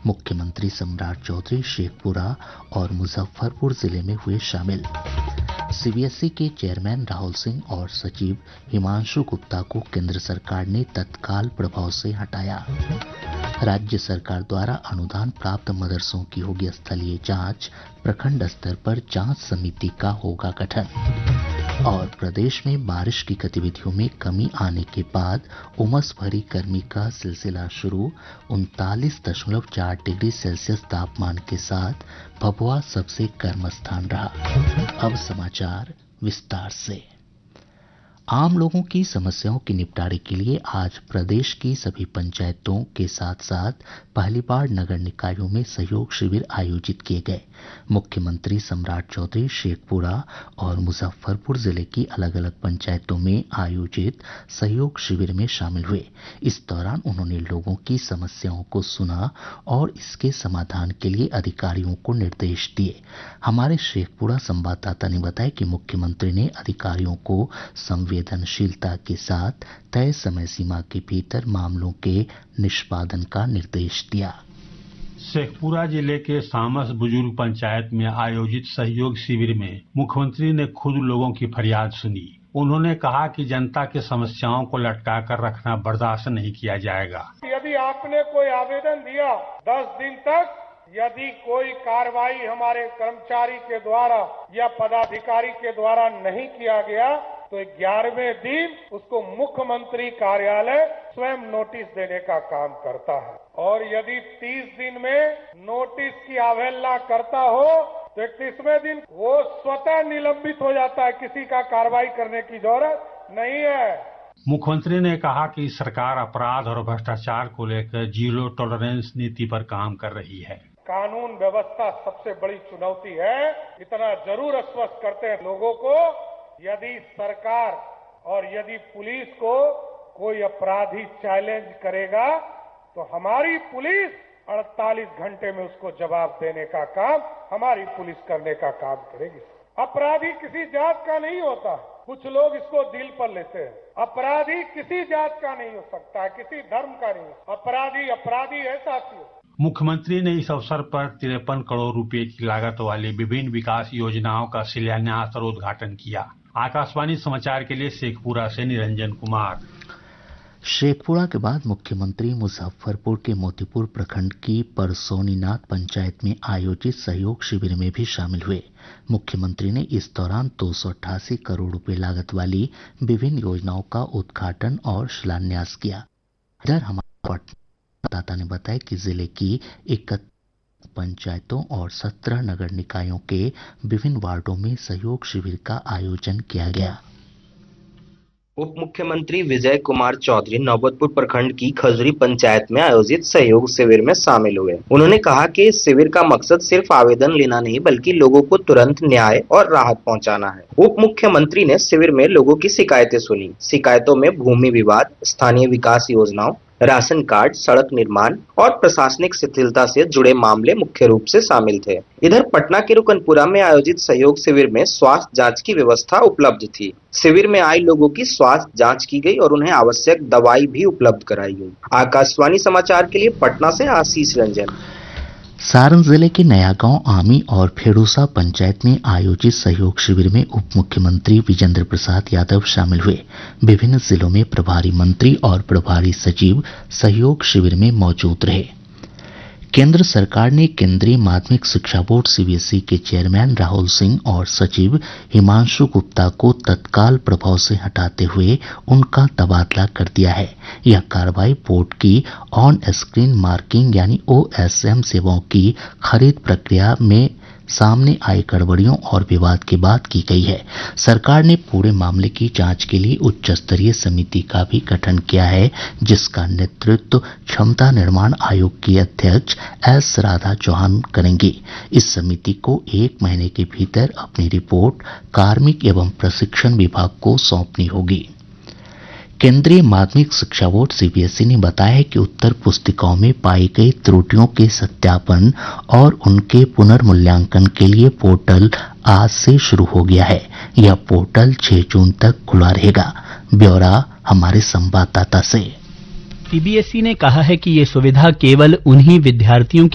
मुख्यमंत्री सम्राट चौधरी शेखपुरा और मुजफ्फरपुर जिले में हुए शामिल। सीबीएसई के चेयरमैन राहुल सिंह और सचिव हिमांशु गुप्ता को केंद्र सरकार ने तत्काल प्रभाव से हटाया। राज्य सरकार द्वारा अनुदान प्राप्त मदरसों की होगी स्थलीय जांच, प्रखंड स्तर पर जांच समिति का होगा गठन। और प्रदेश में बारिश की गतिविधियों में कमी आने के बाद उमस भरी गर्मी का सिलसिला शुरू। 39.4 डिग्री सेल्सियस तापमान के साथ भभुआ सबसे गर्म स्थान रहा। अब समाचार विस्तार से। आम लोगों की समस्याओं के निपटारे के लिए आज प्रदेश की सभी पंचायतों के साथ साथ पहली बार नगर निकायों में सहयोग शिविर आयोजित किए गए। मुख्यमंत्री सम्राट चौधरी शेखपुरा और मुजफ्फरपुर जिले की अलग अलग पंचायतों में आयोजित सहयोग शिविर में शामिल हुए। इस दौरान उन्होंने लोगों की समस्याओं को सुना और इसके समाधान के लिए अधिकारियों को निर्देश दिए। हमारे शेखपुरा संवाददाता ने बताया कि मुख्यमंत्री ने अधिकारियों को संवेदनशीलता के साथ तय समय सीमा के भीतर मामलों के निष्पादन का निर्देश दिया। शेखपुरा जिले के सामस बुजुर्ग पंचायत में आयोजित सहयोग शिविर में मुख्यमंत्री ने खुद लोगों की फरियाद सुनी। उन्होंने कहा कि जनता की समस्याओं को लटका कर रखना बर्दाश्त नहीं किया जाएगा। यदि आपने कोई आवेदन दिया 10 दिन तक, यदि कोई कार्रवाई हमारे कर्मचारी के द्वारा या पदाधिकारी के द्वारा नहीं किया गया तो 11वें दिन उसको मुख्यमंत्री कार्यालय स्वयं नोटिस देने का काम करता है। और यदि 30 दिन में नोटिस की अवहेलना करता हो तो 31वें दिन वो स्वतः निलंबित हो जाता है। किसी का कार्रवाई करने की जरूरत नहीं है। मुख्यमंत्री ने कहा कि सरकार अपराध और भ्रष्टाचार को लेकर जीरो टॉलरेंस नीति पर काम कर रही है। कानून व्यवस्था सबसे बड़ी चुनौती है। इतना जरूर आश्वस्त करते हैं लोगों को, यदि सरकार और यदि पुलिस को कोई अपराधी चैलेंज करेगा तो हमारी पुलिस 48 घंटे में उसको जवाब देने का काम हमारी पुलिस करने का काम करेगी। अपराधी किसी जात का नहीं होता। कुछ लोग इसको दिल पर लेते हैं। अपराधी किसी जात का नहीं हो सकता, किसी धर्म का नहीं। अपराधी अपराधी है साथियों। मुख्यमंत्री ने इस अवसर पर 53 करोड़ रुपए की लागत वाली विभिन्न विकास योजनाओं का शिलान्यास और उद्घाटन किया। आकाशवाणी समाचार के लिए शेखपुरा से निरंजन कुमार। शेखपुरा के बाद मुख्यमंत्री मुजफ्फरपुर के मोतीपुर प्रखंड की परसोनीनाथ पंचायत में आयोजित सहयोग शिविर में भी शामिल हुए। मुख्यमंत्री ने इस दौरान 288 करोड़ रुपए लागत वाली विभिन्न योजनाओं का उद्घाटन और शिलान्यास किया। इधर हमारे संवाददाता ने बताया कि जिले की 31 पंचायतों और 17 नगर निकायों के विभिन्न वार्डों में सहयोग शिविर का आयोजन किया गया। उप मुख्यमंत्री विजय कुमार चौधरी नौबतपुर प्रखंड की खजूरी पंचायत में आयोजित सहयोग शिविर में शामिल हुए। उन्होंने कहा कि इस शिविर का मकसद सिर्फ आवेदन लेना नहीं बल्कि लोगों को तुरंत न्याय और राहत पहुंचाना है। उप मुख्यमंत्री ने शिविर में लोगों की शिकायतें सुनी। शिकायतों में भूमि विवाद, स्थानीय विकास योजनाओं, राशन कार्ड, सड़क निर्माण और प्रशासनिक शिथिलता से जुड़े मामले मुख्य रूप से शामिल थे। इधर पटना के रुकनपुरा में आयोजित सहयोग शिविर में स्वास्थ्य जांच की व्यवस्था उपलब्ध थी। शिविर में आए लोगों की स्वास्थ्य जांच की गई और उन्हें आवश्यक दवाई भी उपलब्ध कराई गई। आकाशवाणी समाचार के लिए पटना से आशीष रंजन। सारण जिले के नयागांव, आमी और फेड़ूसा पंचायत में आयोजित सहयोग शिविर में उप मुख्यमंत्री विजेंद्र प्रसाद यादव शामिल हुए। विभिन्न जिलों में प्रभारी मंत्री और प्रभारी सचिव सहयोग शिविर में मौजूद रहे। केंद्र सरकार ने केंद्रीय माध्यमिक शिक्षा बोर्ड सीबीएसई के चेयरमैन राहुल सिंह और सचिव हिमांशु गुप्ता को तत्काल प्रभाव से हटाते हुए उनका तबादला कर दिया है। यह कार्रवाई बोर्ड की ऑन स्क्रीन मार्किंग यानी ओएसएम सेवाओं की खरीद प्रक्रिया में सामने आई गड़बड़ियों और विवाद के बाद की गई है। सरकार ने पूरे मामले की जांच के लिए उच्च स्तरीय समिति का भी गठन किया है, जिसका नेतृत्व क्षमता निर्माण आयोग की अध्यक्ष एस राधा चौहान करेंगी। इस समिति को 1 महीने के भीतर अपनी रिपोर्ट कार्मिक एवं प्रशिक्षण विभाग को सौंपनी होगी। केंद्रीय माध्यमिक शिक्षा बोर्ड सीबीएसई ने बताया है कि उत्तर पुस्तिकाओं में पाई गई त्रुटियों के सत्यापन और उनके पुनर्मूल्यांकन के लिए पोर्टल आज से शुरू हो गया है। यह पोर्टल 6 जून तक खुला रहेगा। ब्यौरा हमारे संवाददाता से। सीबीएसई ने कहा है कि ये सुविधा केवल उन्हीं विद्यार्थियों